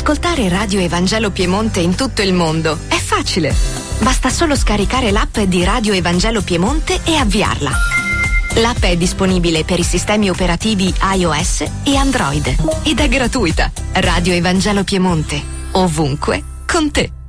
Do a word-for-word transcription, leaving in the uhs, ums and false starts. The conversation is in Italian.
Ascoltare Radio Evangelo Piemonte in tutto il mondo è facile. Basta solo scaricare l'app di Radio Evangelo Piemonte e avviarla. L'app è disponibile per i sistemi operativi iOS e Android ed è gratuita. Radio Evangelo Piemonte, ovunque, con te.